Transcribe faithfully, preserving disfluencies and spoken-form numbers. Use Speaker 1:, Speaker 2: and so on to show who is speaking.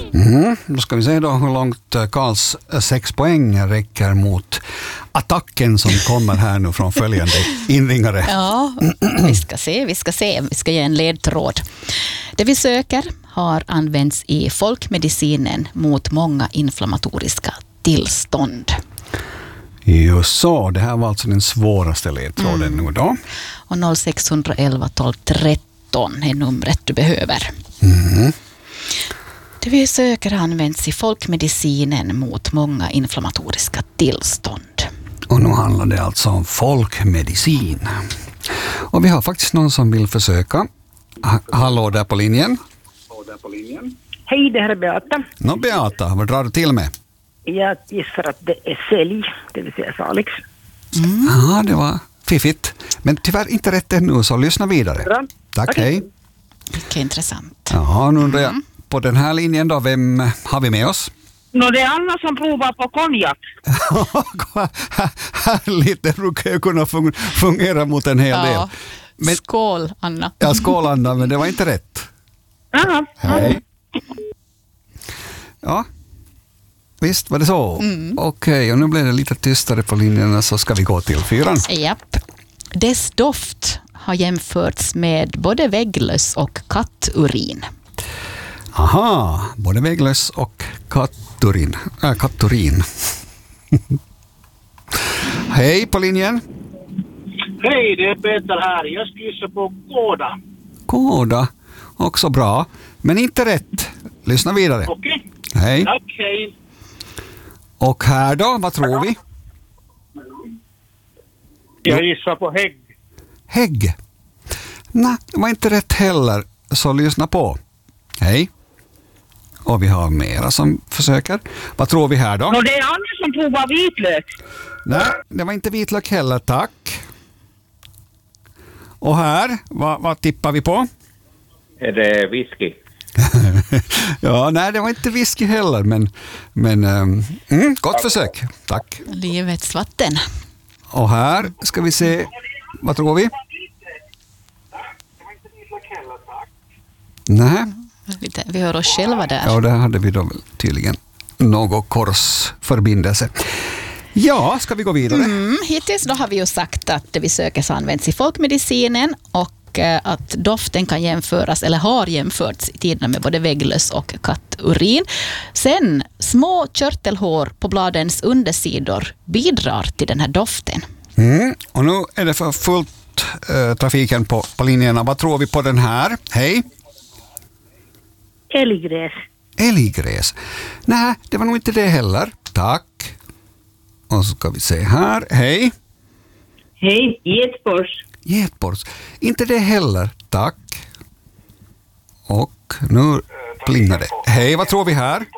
Speaker 1: Mm, då ska vi se då hur långt Karls sex poäng räcker mot attacken som kommer här nu från följande inringare.
Speaker 2: Ja, vi ska se, vi ska se. Vi ska ge en ledtråd. Det vi söker har använts i folkmedicinen mot många inflammatoriska tillstånd.
Speaker 1: Just så, det här var alltså den svåraste ledtråden mm. nu då.
Speaker 2: Och noll sex ett ett tolv tretton är numret du behöver.
Speaker 1: Mm.
Speaker 2: Det vi söker används i folkmedicinen mot många inflammatoriska tillstånd.
Speaker 1: Och nu handlar det alltså om folkmedicin. Och vi har faktiskt någon som vill försöka. Ha- Hallå där på linjen.
Speaker 3: Hej, det här är Beata.
Speaker 1: Nå Beata, vad drar du till med?
Speaker 3: Jag gissar att det är sälj, det vill säga Salix.
Speaker 1: Mm. Ja, det var fiffigt. Men tyvärr inte rätt ännu, så lyssna vidare.
Speaker 3: Bra.
Speaker 1: Tack,
Speaker 3: Okej.
Speaker 1: hej.
Speaker 2: Mycket intressant.
Speaker 1: Ja, nu undrar jag på den här linjen då, vem har vi med oss?
Speaker 3: Nå, det är Anna som provar på konjak.
Speaker 1: Härligt, det brukar ju kunna fun- fungera mot en hel del.
Speaker 2: Ja.
Speaker 1: Men,
Speaker 2: Skål, Anna.
Speaker 1: ja, skål Anna, men det var inte rätt.
Speaker 3: Aha.
Speaker 1: Hej. Ja, visst var det så.
Speaker 2: Mm.
Speaker 1: Okej, och nu blir det lite tystare på linjerna, så ska vi gå till fyran.
Speaker 2: Japp. Dess doft har jämförts med både vägglöss och katturin.
Speaker 1: Aha, både vägglöss och katturin. Äh, katturin. Hej på linjen.
Speaker 4: Hej, det är Peter här. Jag ska gissa på Kåda.
Speaker 1: Kåda, också bra. Men inte rätt. Lyssna vidare.
Speaker 4: Okej.
Speaker 1: Hej.
Speaker 4: Tack, hej.
Speaker 1: Och här då, vad tror vi?
Speaker 4: Jag gissar på Hägg.
Speaker 1: Hägg. Nej, det var inte rätt heller. Så lyssna på. Hej. Och vi har mera som försöker. Vad tror vi här då?
Speaker 3: Nå, det är Anna som provar vitlök.
Speaker 1: Nej, det var inte vitlök heller, tack. Och här, vad, vad tippar vi på?
Speaker 5: Är det whisky?
Speaker 1: Ja, nej, det var inte whisky heller, men, men um, mm, gott försök. Tack.
Speaker 2: Livets vatten.
Speaker 1: Och här ska vi se, vad tror vi? Nej,
Speaker 2: Lite, vi hör oss själva där.
Speaker 1: ja, där hade vi då tydligen någon korsförbindelse. Ja, ska vi gå vidare?
Speaker 2: Mm, hittills då har vi ju sagt att det vi söker så används i folkmedicinen och eh, att doften kan jämföras eller har jämförts i tiderna med både vägglöss och katturin. Sen, små körtelhår på bladens undersidor bidrar till den här doften.
Speaker 1: Mm, och nu är det för fullt eh, trafiken på, på linjerna. Vad tror vi på den här? Hej.
Speaker 3: Älggräs.
Speaker 1: Älggräs. Nej, det var nog inte det heller. Tack. Och så ska vi se här. Hej.
Speaker 3: Hej, getborst.
Speaker 1: Getborst. Inte det heller. Tack. Och nu plingar det. Hej, vad tror vi här?